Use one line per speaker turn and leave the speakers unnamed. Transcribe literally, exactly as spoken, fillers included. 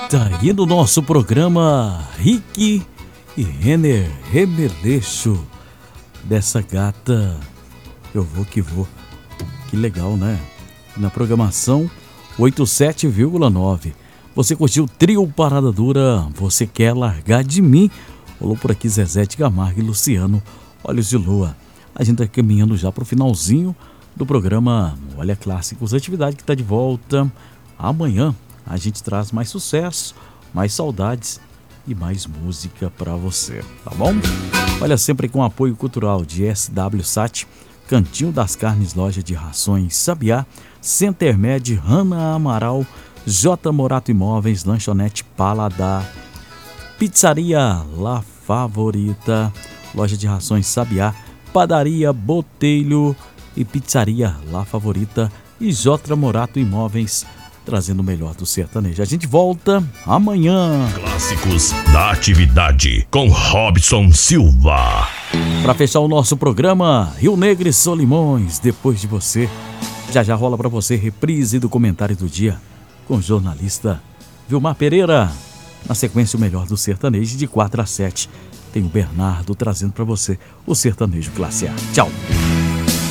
Tá aí no nosso programa Rick e Renner Remeleixo. Dessa gata, eu vou que vou. Que legal, né? Na programação oitenta e sete vírgula nove. Você curtiu o trio Parada Dura, Você Quer Largar de Mim? Rolou por aqui Zezé de Camargo e Luciano, Olhos de Lua. A gente tá caminhando já pro finalzinho do programa Olha Clássicos, atividade que tá de volta amanhã. A gente traz mais sucesso, mais saudades e mais música para você, tá bom? Olha, sempre com apoio cultural de S W Sat, Cantinho das Carnes, Loja de Rações Sabiá, Centermed, Rana Amaral, J Morato Imóveis, Lanchonete Paladar, Pizzaria La Favorita, Loja de Rações Sabiá, Padaria Botelho e Pizzaria La Favorita e J Morato Imóveis, trazendo o melhor do sertanejo. A gente volta amanhã.
Clássicos da atividade com Robson Silva.
Para fechar o nosso programa, Rio Negro e Solimões, Depois de Você. Já já rola para você reprise do comentário do dia com o jornalista Vilmar Pereira. Na sequência, o melhor do sertanejo de quatro a sete. Tem o Bernardo trazendo para você o sertanejo classe A. Tchau.